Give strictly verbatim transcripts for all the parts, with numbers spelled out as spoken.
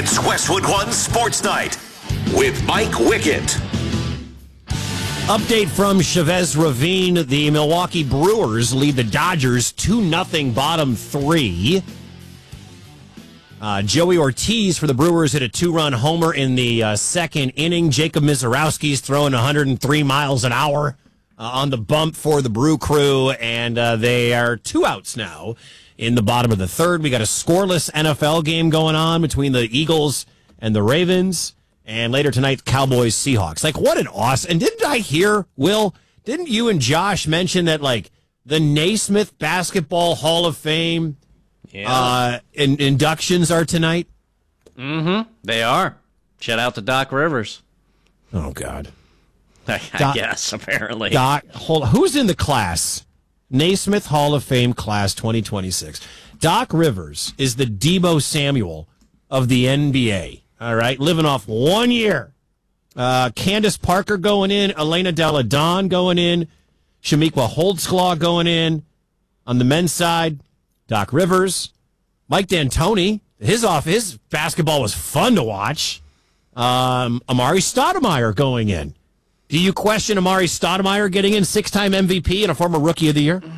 It's Westwood One Sports Night with Mike Wickett. Update from Chavez Ravine. The Milwaukee Brewers lead the Dodgers two nothing bottom three. Uh, Joey Ortiz for the Brewers hit a two-run homer in the uh, second inning. Jacob Mizorowski's throwing one hundred three miles an hour uh, on the bump for the Brew Crew, and uh, they are two outs now in the bottom of the third. We got a scoreless N F L game going on between the Eagles and the Ravens. And later tonight, Cowboys, Seahawks. Like, what an awesome... And didn't I hear, Will, didn't you and Josh mention that, like, the Naismith Basketball Hall of Fame yeah. uh, in, inductions are tonight? Mm-hmm. They are. Shout out to Doc Rivers. Oh, God. I, I Doc, guess, apparently. Doc, hold on. Who's in the class? Naismith Hall of Fame class twenty twenty-six. Doc Rivers is the Deebo Samuel of the N B A. All right, living off one year. Uh, Candace Parker going in, Elena Delle Donne going in, Shamiqua Holdsclaw going in. On the men's side, Doc Rivers, Mike D'Antoni. His off his basketball was fun to watch. Um, Amari Stoudemire going in. Do you question Amari Stoudemire getting in, six-time M V P and a former Rookie of the Year?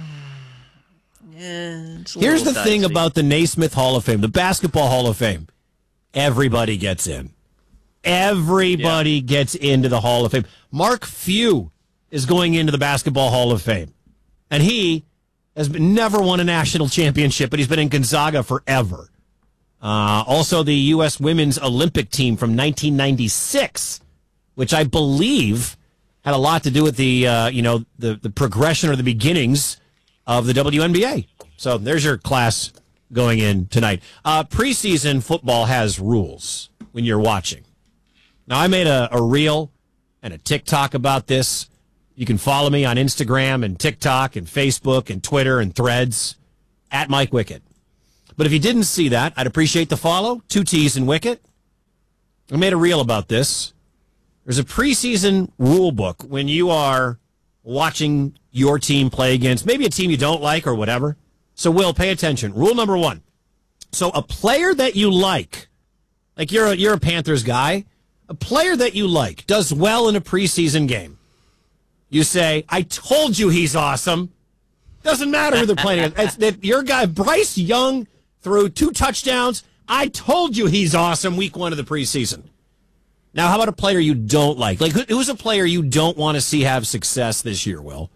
Yeah, here's the thing about the Naismith Hall of Fame, the Basketball Hall of Fame. Everybody gets in. Everybody yeah. gets into the Hall of Fame. Mark Few is going into the Basketball Hall of Fame. And he has been, never won a national championship, but he's been in Gonzaga forever. Uh, also, the U S Women's Olympic team from nineteen ninety-six, which I believe had a lot to do with the, uh, you know, the, the progression or the beginnings of the W N B A. So there's your class going in tonight. Uh, preseason football has rules when you're watching. Now, I made a, a reel and a TikTok about this. You can follow me on Instagram and TikTok and Facebook and Twitter and Threads at Mike Wickett. But if you didn't see that, I'd appreciate the follow. Two T's and Wickett. I made a reel about this. There's a preseason rule book when you are watching your team play against maybe a team you don't like or whatever. So, Will, pay attention. Rule number one. So, a player that you like, like you're a, you're a Panthers guy, a player that you like does well in a preseason game. You say, I told you he's awesome. Doesn't matter who they're playing against. It's that your guy, Bryce Young, threw two touchdowns. I told you he's awesome week one of the preseason. Now, how about a player you don't like? Like, who's a player you don't want to see have success this year, Will?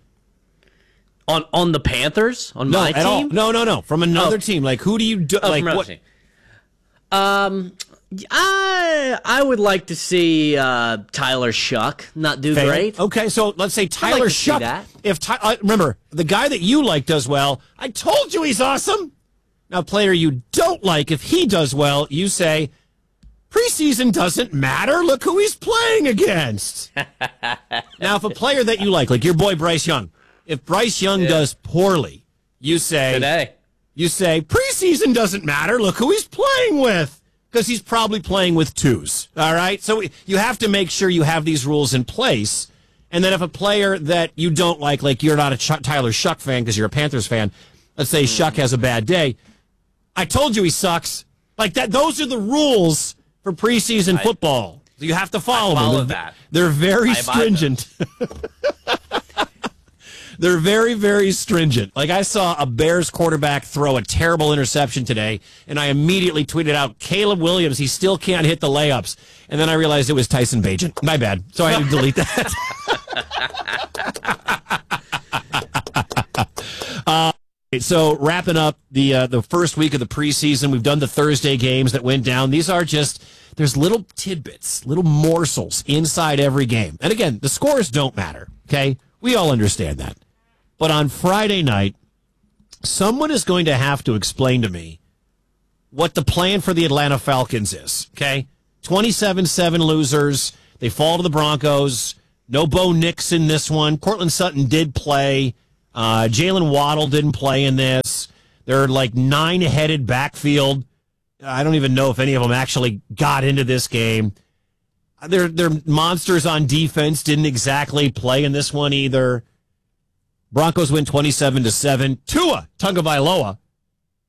On on the Panthers? On no, my at team? All. No, no, no. From another oh. team. Like, who do you do? Oh, like, what? Team. Um, I I would like to see uh, Tyler Shuck not do Fair. great. Okay, so let's say Tyler like Shuck. that. If Ty, uh, remember the guy that you like does well, I told you he's awesome. Now, a player you don't like, if he does well, you say preseason doesn't matter. Look who he's playing against. Now, if a player that you like, like your boy Bryce Young. If Bryce Young yeah. does poorly, you say today. You say preseason doesn't matter. Look who he's playing with, because he's probably playing with twos. All right, so you have to make sure you have these rules in place. And then if a player that you don't like, like you're not a Ch- Tyler Shuck fan because you're a Panthers fan, let's say mm. Shuck has a bad day. I told you he sucks. Like that. Those are the rules for preseason I, football. So you have to follow, I follow them. That. They're very stringent. They're very, very stringent. Like, I saw a Bears quarterback throw a terrible interception today, and I immediately tweeted out, Caleb Williams, he still can't hit the layups. And then I realized it was Tyson Bagent. My bad. So I had to delete that. uh, so wrapping up the uh, the first week of the preseason, we've done the Thursday games that went down. These are just, there's little tidbits, little morsels inside every game. And again, the scores don't matter, okay? We all understand that. But on Friday night, someone is going to have to explain to me what the plan for the Atlanta Falcons is, okay? twenty-seven seven losers. They fall to the Broncos. No Bo Nix in this one. Cortland Sutton did play. Uh, Jalen Waddle didn't play in this. They're like nine-headed backfield. I don't even know if any of them actually got into this game. They're, they're monsters on defense. Didn't exactly play in this one either. Broncos win twenty-seven to seven. Tua Tagovailoa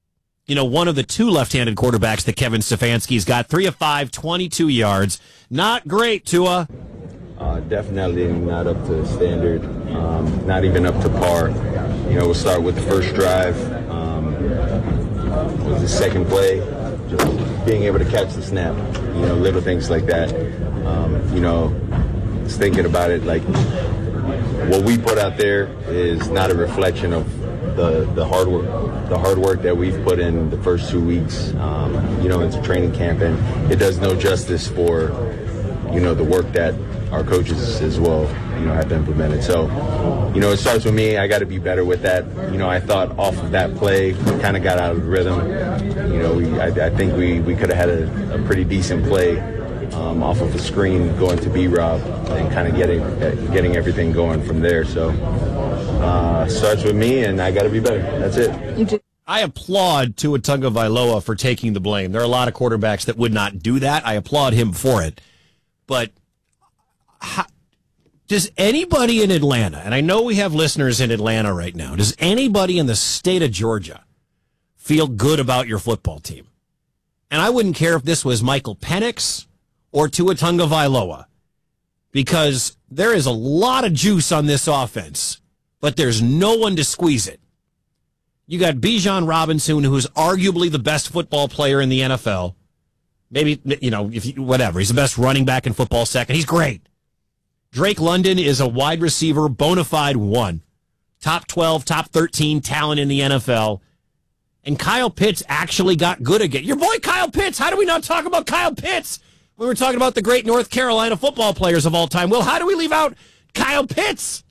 you know, one of the two left-handed quarterbacks that Kevin Stefanski's got. Three of five, twenty-two yards. Not great, Tua. Uh, definitely not up to standard, um, not even up to par. You know, we'll start with the first drive. Um, was the second play, just being able to catch the snap, you know, little things like that. Um, you know, just thinking about it, like, what we put out there is not a reflection of the, the hard work, the hard work that we've put in the first two weeks, um, you know, into training camp, and it does no justice for, you know, the work that our coaches as well, you know, have implemented. So, you know, it starts with me. I got to be better with that. You know, I thought off of that play, we kind of got out of rhythm. You know, we, I, I think we, we could have had a, a pretty decent play um, off of a screen going to B-Rob and kind of getting getting everything going from there. So, uh, starts with me, and I got to be better. That's it. I applaud Tua Tagovailoa for taking the blame. There are a lot of quarterbacks that would not do that. I applaud him for it. But how, does anybody in Atlanta, and I know we have listeners in Atlanta right now, does anybody in the state of Georgia feel good about your football team? And I wouldn't care if this was Michael Penix or Tua Tagovailoa, because there is a lot of juice on this offense, but there's no one to squeeze it. You got Bijan Robinson, who is arguably the best football player in the N F L. Maybe, you know, if you, whatever. He's the best running back in football second. He's great. Drake London is a wide receiver, bona fide one. Top twelve, top thirteen talent in the N F L. And Kyle Pitts actually got good again. Your boy Kyle Pitts. How do we not talk about Kyle Pitts? We were talking about the great North Carolina football players of all time. Well, how do we leave out Kyle Pitts?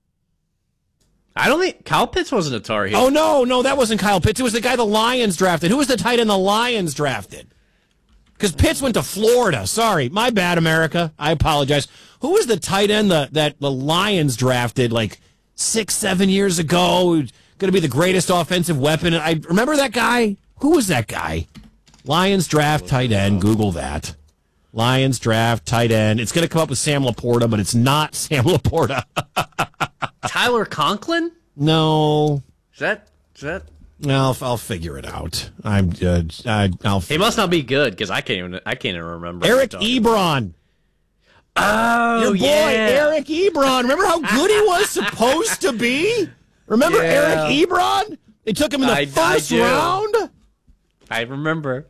I don't think Kyle Pitts wasn't a Tar Heel. Oh, no, no, that wasn't Kyle Pitts. It was the guy the Lions drafted. Who was the tight end the Lions drafted? Because Pitts went to Florida. Sorry. My bad, America. I apologize. Who was the tight end the, that the Lions drafted like six, seven years ago? Going to be the greatest offensive weapon. I remember that guy. Who was that guy? Lions draft tight end. Google that. Lions draft tight end. It's going to come up with Sam Laporta, but it's not Sam Laporta. Tyler Conklin? No. Is that... Is that... No, I'll, I'll figure it out. I'm. Uh, I, I'll. He must not be good because I can't even. I can't even remember. Eric Ebron. Oh, your boy yeah. Eric Ebron. Remember how good he was supposed to be? Remember Yeah. Eric Ebron? They took him in the I- first I do. round. I remember.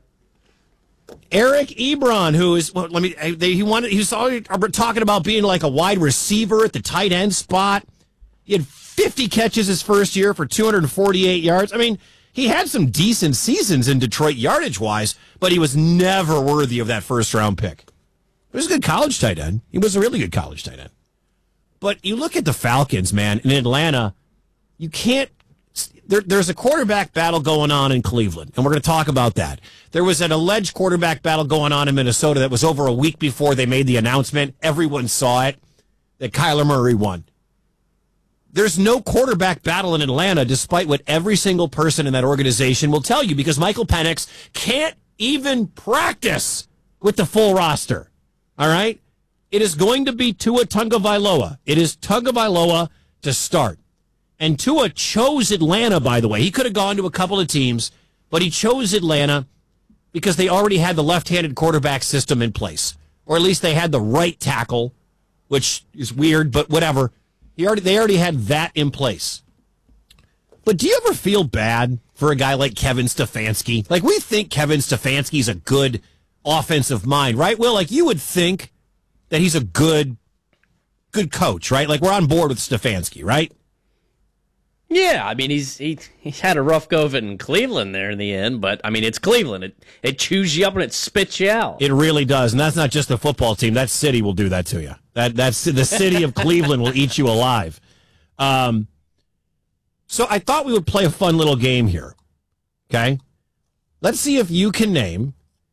Eric Ebron, who is well, let me. They, he wanted. He was already talking about being like a wide receiver at the tight end spot. He had fifty catches his first year for two hundred forty-eight yards. I mean, he had some decent seasons in Detroit yardage-wise, but he was never worthy of that first-round pick. He was a good college tight end. He was a really good college tight end. But you look at the Falcons, man, in Atlanta, you can't there, there's a quarterback battle going on in Cleveland, and we're going to talk about that. There was an alleged quarterback battle going on in Minnesota that was over a week before they made the announcement. Everyone saw it, that Kyler Murray won. There's no quarterback battle in Atlanta, despite what every single person in that organization will tell you, because Michael Penix can't even practice with the full roster. All right? It is going to be Tua Tagovailoa. It is Tagovailoa to start. And Tua chose Atlanta, by the way. He could have gone to a couple of teams, but he chose Atlanta because they already had the left-handed quarterback system in place. Or at least they had the right tackle, which is weird, but whatever. He already, they already had that in place. But do you ever feel bad for a guy like Kevin Stefanski? Like, we think Kevin Stefanski's a good offensive mind, right? Well, like, you would think that he's a good, good coach, right? Like, we're on board with Stefanski, right? Yeah, I mean, he's he, he's had a rough go of it in Cleveland there in the end, but, I mean, it's Cleveland. It it chews you up and it spits you out. It really does, and that's not just the football team. That city will do that to you. That that's the city of Cleveland will eat you alive. Um, so I thought we would play a fun little game here, okay? Let's see if you can name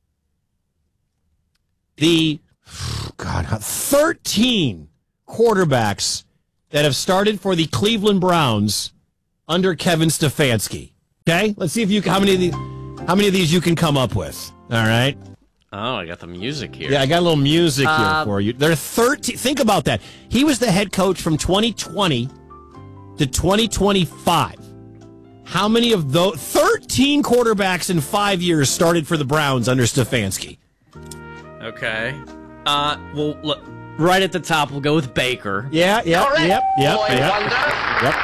the, God, thirteen quarterbacks that have started for the Cleveland Browns under Kevin Stefanski. Okay, let's see if you how many of these how many of these you can come up with. All right. Oh, I got the music here. Yeah, I got a little music here Uh, for you. There are thirteen. Think about that. He was the head coach from twenty twenty to twenty twenty-five. How many of those thirteen quarterbacks in five years started for the Browns under Stefanski? Okay. Uh, well, look, right at the top, we'll go with Baker. Yeah, yeah, Correct. yep, yep, Boy yep, wonder. yep.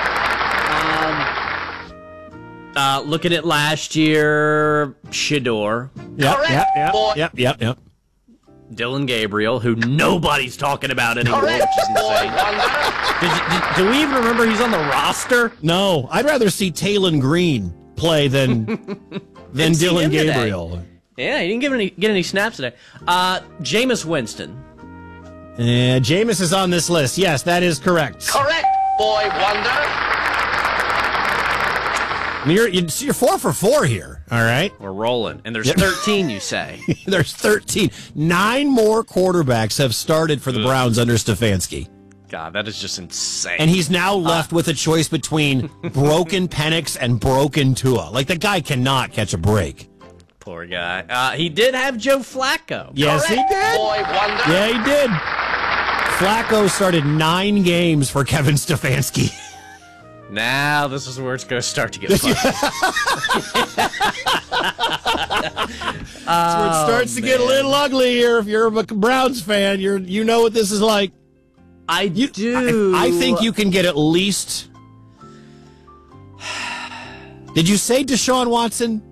Yeah. Um, uh, looking at last year, Shador, Yep, Correct. yep, yep, Boy. yep, yep, yep. Dylan Gabriel, who nobody's talking about anymore, Correct. which is Boy insane. wonder. Did, you- did, do we even remember he's on the roster? No, I'd rather see Talon Green play than than Didn't see Dylan him today. Gabriel. Yeah, he didn't give any, get any snaps today. Uh, Jameis Winston. Uh, Jameis is on this list. Yes, that is correct. Correct. Boy wonder. I mean, you're, you're four for four here, all right? We're rolling. And there's Yep. thirteen, you say. There's thirteen. Nine more quarterbacks have started for the Ugh. Browns under Stefanski. God, that is just insane. And he's now left with a choice between broken Penix and broken Tua. Like, the guy cannot catch a break. Poor guy. Uh, he did have Joe Flacco. Yes, he Correct. did. Boy wonder. Yeah, he did. Flacco started nine games for Kevin Stefanski. Now this is where it's going to start to get fun. That's where it starts to get a little ugly here. If you're a Browns fan, you're you know what this is like. I You, do. I, I think you can get at least. Did you say Deshaun Watson?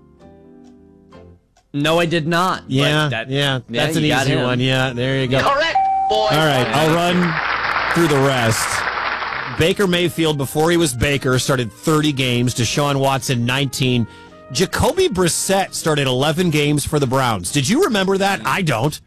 No, I did not. but Yeah, that- yeah, that's an you got easy him. one. Yeah, there you go. Correct. Boy All right, wonder. I'll run through the rest. Baker Mayfield, before he was Baker, started thirty games. Deshaun Watson, nineteen. Jacoby Brissett started eleven games for the Browns. Did you remember that? I don't.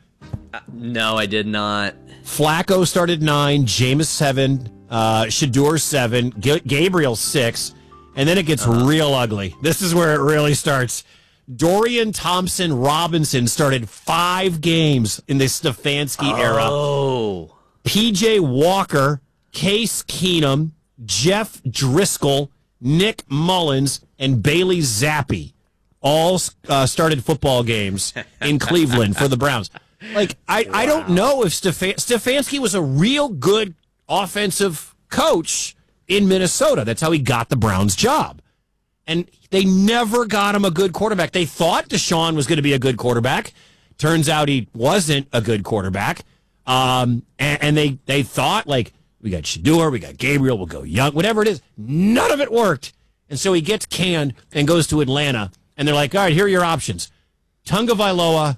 No, I did not. Flacco started nine, Jameis seven, uh, Shador seven, G- Gabriel six, and then it gets Uh-huh. real ugly. This is where it really starts. Dorian Thompson Robinson started five games in the Stefanski era. Oh. P J Walker, Case Keenum, Jeff Driscoll, Nick Mullins, and Bailey Zappi all uh, started football games in Cleveland for the Browns. Like, I, I don't know if Stefan- Stefanski was a real good offensive coach in Minnesota. That's how he got the Browns job. And they never got him a good quarterback. They thought Deshaun was going to be a good quarterback. Turns out he wasn't a good quarterback. Um, and, and they, they thought, like, we got Shador, we got Gabriel, we'll go Young, whatever it is. None of it worked. And so he gets canned and goes to Atlanta. And they're like, all right, here are your options. Tunga Vailoa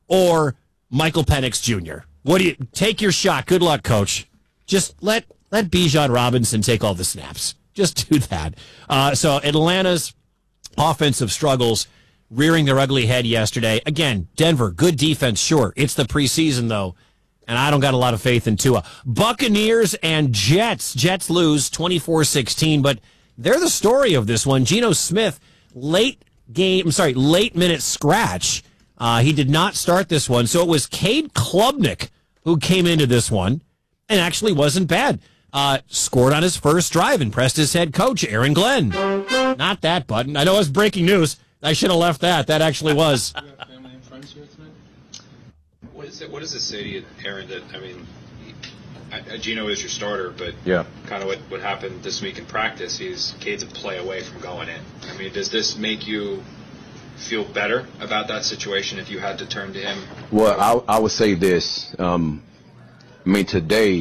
or Michael Penix Junior What do you take your shot? Good luck, coach. Just let let Bijan Robinson take all the snaps. Just do that. Uh, so Atlanta's offensive struggles rearing their ugly head yesterday. Again, Denver, good defense, sure. It's the preseason, though, and I don't got a lot of faith in Tua. Buccaneers and Jets. Jets lose twenty-four sixteen, but they're the story of this one. Geno Smith, late game, I'm sorry, late minute scratch. Uh, he did not start this one, so it was Cade Klubnik who came into this one and actually wasn't bad. Uh, scored on his first drive, impressed his head coach, Aaron Glenn. Not that button. I know it was breaking news. I should have left that. That actually was. You have family and friends here tonight? What is it? What does it say to you, Aaron? That I mean, I, I, Gino is your starter, but Yeah. kind of what, what happened this week in practice. He's Cade's a play away from going in. I mean, does this make you feel better about that situation if you had to turn to him? Well, I, I would say this. Um, I mean, today,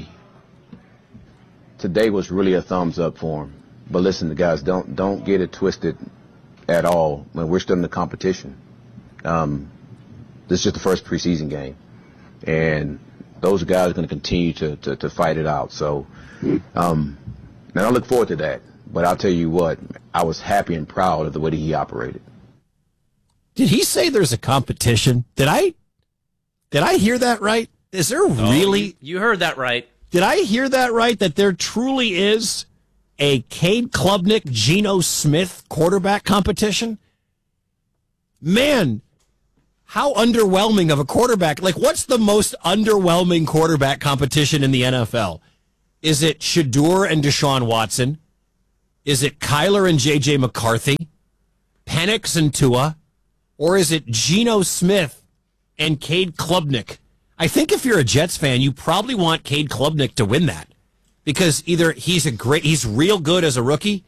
today was really a thumbs up for him. But listen, guys, don't don't get it twisted at all. I mean, we're still in the competition. Um, this is just the first preseason game, and those guys are going to continue to, to to fight it out. So, um, and I look forward to that. But I'll tell you what, I was happy and proud of the way that he operated. Did he say there's a competition? Did I did I hear that right? Is there really? You heard that right. Did I hear that right? That there truly is a Cade Klubnik, Geno Smith quarterback competition? Man, how underwhelming of a quarterback. Like, what's the most underwhelming quarterback competition in the N F L? Is it Shador and Deshaun Watson? Is it Kyler and J J McCarthy? Penix and Tua? Or is it Geno Smith and Cade Klubnik? I think if you're a Jets fan, you probably want Cade Klubnik to win that. Because either he's a great, he's real good as a rookie,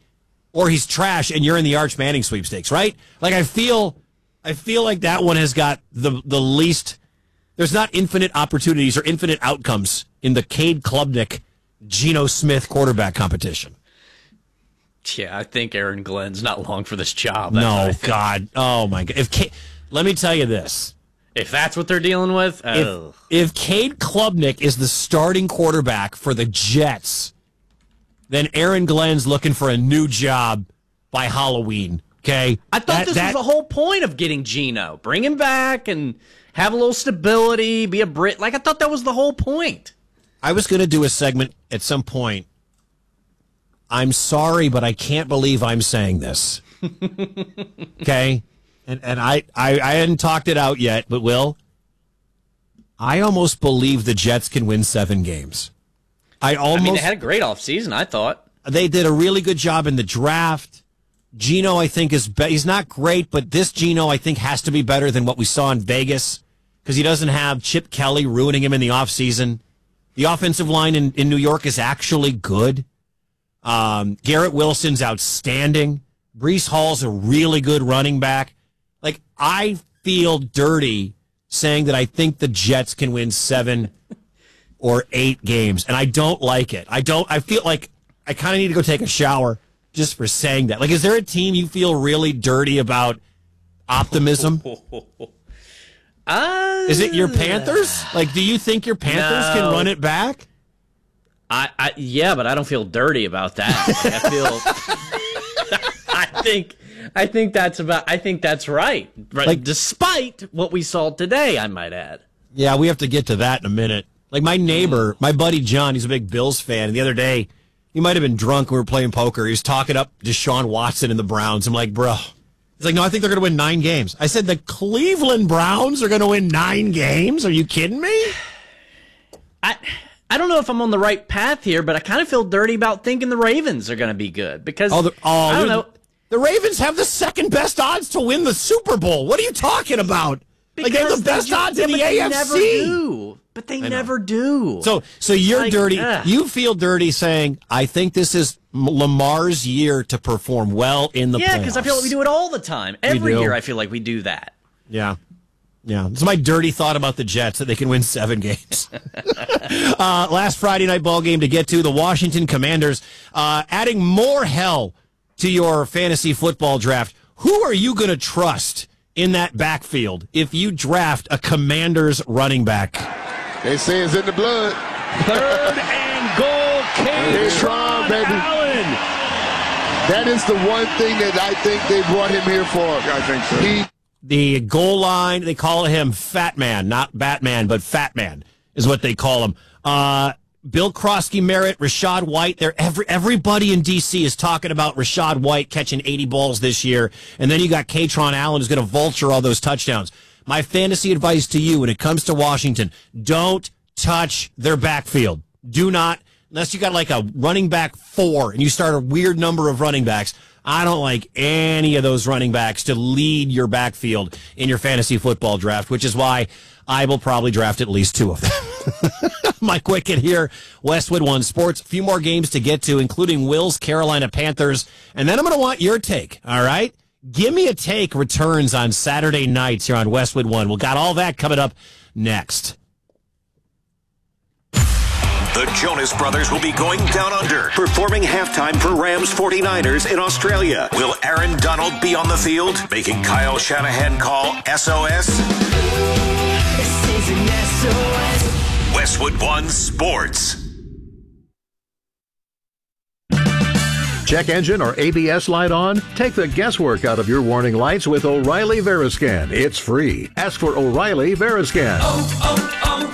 or he's trash and you're in the Arch Manning sweepstakes, right? Like I feel I feel like that one has got the the least. There's not infinite opportunities or infinite outcomes in the Cade Klubnik, Geno Smith quarterback competition. Yeah, I think Aaron Glenn's not long for this job. No, God. Oh, my God. If Cade, let me tell you this. If that's what they're dealing with, oh. if, if Cade Klubnik is the starting quarterback for the Jets, then Aaron Glenn's looking for a new job by Halloween. Okay? I thought that, this that, was the whole point of getting Geno. Bring him back and have a little stability, be a Brit. Like, I thought that was the whole point. I was going to do a segment at some point. I'm sorry, but I can't believe I'm saying this. Okay? And and I, I, I hadn't talked it out yet, but Will, I almost believe the Jets can win seven games. I almost. I mean, they had a great offseason, I thought. They did a really good job in the draft. Geno, I think, is be- he's not great, but this Geno, I think, has to be better than what we saw in Vegas because he doesn't have Chip Kelly ruining him in the offseason. The offensive line in, in New York is actually good. Um, Garrett Wilson's outstanding. Breece Hall's a really good running back. Like, I feel dirty saying that I think the Jets can win seven or eight games, and I don't like it. I don't. I feel like I kind of need to go take a shower just for saying that. Like, is there a team you feel really dirty about optimism? Uh, is it your Panthers? Like, do you think your Panthers no. can run it back? I, I yeah, but I don't feel dirty about that. I feel. I think. I think that's about. I think that's right. Right. Like, despite what we saw today, I might add. Yeah, we have to get to that in a minute. Like my neighbor, my buddy John, he's a big Bills fan. And the other day, he might have been drunk when we were playing poker. He was talking up Deshaun Watson and the Browns. I'm like, bro. He's like, no, I think they're going to win nine games. I said, the Cleveland Browns are going to win nine games? Are you kidding me? I. I don't know if I'm on the right path here, but I kind of feel dirty about thinking the Ravens are going to be good because oh, the, oh, I don't know. The Ravens have the second best odds to win the Super Bowl. What are you talking about? Because like they have the best they, odds yeah, in the but they A F C. Never do. But they never do. So, so you're like, dirty. Uh. You feel dirty saying, "I think this is Lamar's year to perform well in the yeah." Because I feel like we do it all the time. Every year, I feel like we do that. Yeah. Yeah, it's my dirty thought about the Jets that they can win seven games. uh, last Friday night ball game to get to, the Washington Commanders uh, adding more hell to your fantasy football draft. Who are you going to trust in that backfield if you draft a Commanders running back? They say it's in the blood. Third and goal, K-Tron Allen. That is the one thing that I think they brought him here for. I think so. He The goal line, they call him Fat Man, not Batman, but Fat Man is what they call him. Uh, Bill Krosky Merritt, Rashad White, they're every, everybody in D C is talking about Rashad White catching eighty balls this year. And then you got K-Tron Allen who's going to vulture all those touchdowns. My fantasy advice to you when it comes to Washington, don't touch their backfield. Do not, unless you got like a running back four and you start a weird number of running backs. I don't like any of those running backs to lead your backfield in your fantasy football draft, which is why I will probably draft at least two of them. Mike Wickett here, Westwood One Sports. A few more games to get to, including Will's Carolina Panthers. And then I'm going to want your take, all right? Give me a take returns on Saturday nights here on Westwood One. We've got all that coming up next. The Jonas Brothers will be going down under, performing halftime for Rams forty-niners in Australia. Will Aaron Donald be on the field, making Kyle Shanahan call S O S? This is an S O S. Westwood One Sports. Check engine or A B S light on? Take the guesswork out of your warning lights with O'Reilly Veriscan. It's free. Ask for O'Reilly Veriscan. Oh,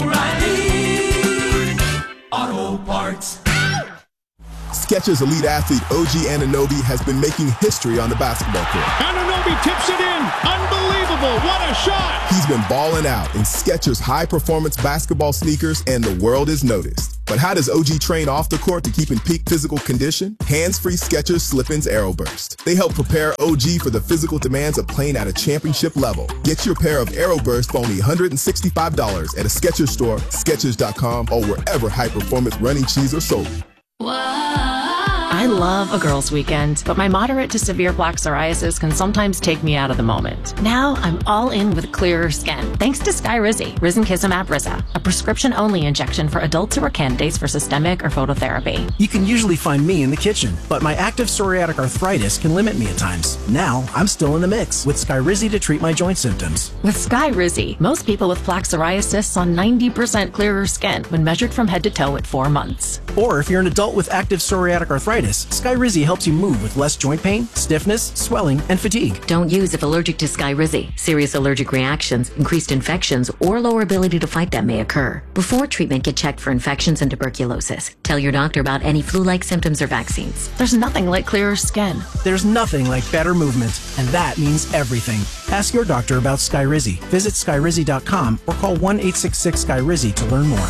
oh, oh, O'Reilly Auto Parts. Skechers elite athlete O G Anunoby has been making history on the basketball court. Anunoby tips it in. Unbelievable. What a shot. He's been balling out in Skechers high-performance basketball sneakers, and the world is noticed. But how does O G train off the court to keep in peak physical condition? Hands-free Skechers Slip-ins Aeroburst. They help prepare O G for the physical demands of playing at a championship level. Get your pair of Aeroburst for only one hundred sixty-five dollars at a Skechers store, Skechers dot com, or wherever high-performance running shoes are sold. Wow. I love a girls' weekend, but my moderate to severe plaque psoriasis can sometimes take me out of the moment. Now I'm all in with clearer skin, thanks to Skyrizi, Risankizumab Riza, a prescription-only injection for adults who are candidates for systemic or phototherapy. You can usually find me in the kitchen, but my active psoriatic arthritis can limit me at times. Now I'm still in the mix with Skyrizi to treat my joint symptoms. With Skyrizi, most people with plaque psoriasis saw ninety percent clearer skin when measured from head to toe at four months. Or if you're an adult with active psoriatic arthritis, Skyrizi helps you move with less joint pain, stiffness, swelling, and fatigue. Don't use if allergic to Skyrizi. Serious allergic reactions, increased infections, or lower ability to fight them may occur. Before treatment, get checked for infections and tuberculosis. Tell your doctor about any flu-like symptoms or vaccines. There's nothing like clearer skin. There's nothing like better movement, and that means everything. Ask your doctor about Skyrizi. Visit Skyrizi dot com or call one eight six six Skyrizi to learn more.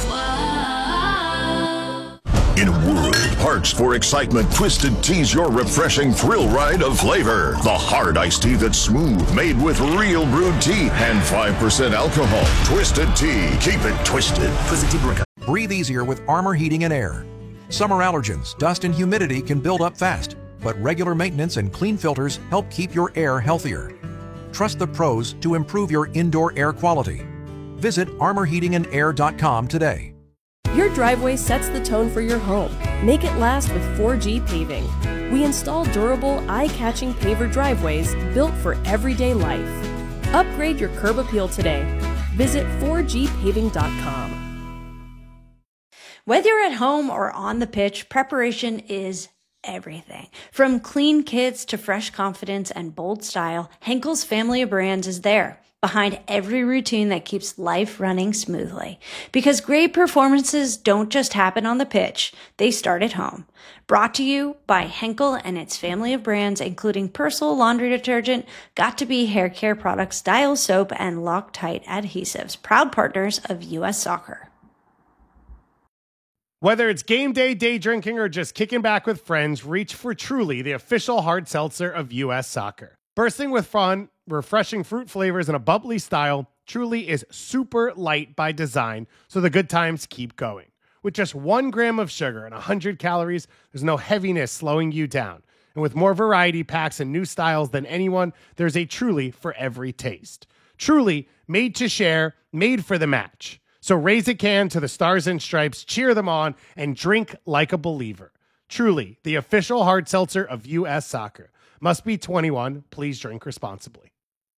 In a world parched for excitement, Twisted Tea's your refreshing thrill ride of flavor. The hard iced tea that's smooth, made with real brewed tea and five percent alcohol. Twisted Tea. Keep it twisted. Twisted Tea Brick. Breathe easier with Armor Heating and Air. Summer allergens, dust, and humidity can build up fast, but regular maintenance and clean filters help keep your air healthier. Trust the pros to improve your indoor air quality. Visit armor heating and air dot com today. Your driveway sets the tone for your home. Make it last with four G Paving. We install durable, eye-catching paver driveways built for everyday life. Upgrade your curb appeal today. Visit four G paving dot com. Whether you're at home or on the pitch, preparation is everything. From clean kits to fresh confidence and bold style, Henkel's family of brands is there, behind every routine that keeps life running smoothly. Because great performances don't just happen on the pitch, they start at home. Brought to you by Henkel and its family of brands, including Persil laundry detergent, Got2b hair care products, Dial soap, and Loctite adhesives, proud partners of U S Soccer. Whether it's game day, day drinking, or just kicking back with friends, reach for Truly, the official hard seltzer of U S Soccer. Bursting with fun, refreshing fruit flavors, and a bubbly style, Truly is super light by design, so the good times keep going. With just one gram of sugar and one hundred calories, there's no heaviness slowing you down. And with more variety packs and new styles than anyone, there's a Truly for every taste. Truly, made to share, made for the match. So raise a can to the Stars and Stripes, cheer them on, and drink like a believer. Truly, the official hard seltzer of U S Soccer. Must be twenty-one. Please drink responsibly.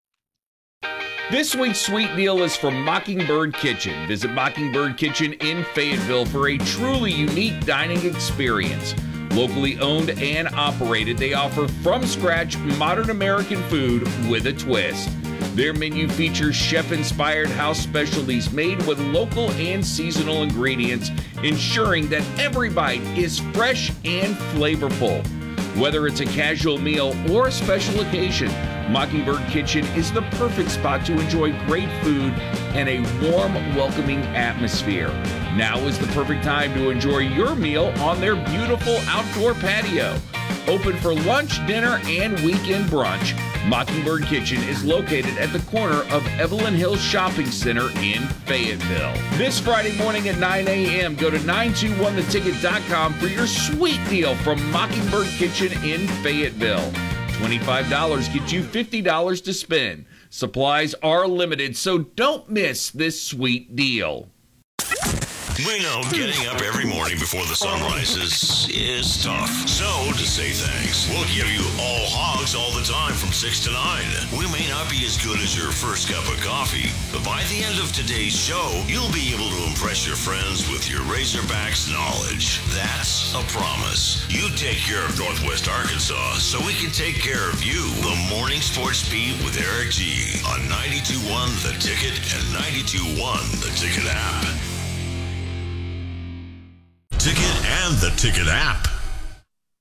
This week's sweet deal is from Mockingbird Kitchen. Visit Mockingbird Kitchen in Fayetteville for a truly unique dining experience. Locally owned and operated, they offer from-scratch modern American food with a twist. Their menu features chef-inspired house specialties made with local and seasonal ingredients, ensuring that every bite is fresh and flavorful. Whether it's a casual meal or a special occasion, Mockingbird Kitchen is the perfect spot to enjoy great food and a warm, welcoming atmosphere. Now is the perfect time to enjoy your meal on their beautiful outdoor patio. Open for lunch, dinner, and weekend brunch, Mockingbird Kitchen is located at the corner of Evelyn Hills Shopping Center in Fayetteville. This Friday morning at nine a.m., go to nine two one the ticket dot com for your sweet deal from Mockingbird Kitchen in Fayetteville. twenty-five dollars gets you fifty dollars to spend. Supplies are limited, so don't miss this sweet deal. We know getting up every morning before the sun rises is tough. So, to say thanks, we'll give you all hogs all the time from six to nine. We may not be as good as your first cup of coffee, but by the end of today's show, you'll be able to impress your friends with your Razorbacks knowledge. That's a promise. You take care of Northwest Arkansas so we can take care of you. The Morning Sports Beat with Eric G. on ninety-two point one The Ticket and ninety-two point one The Ticket app. Ticket and the Ticket app.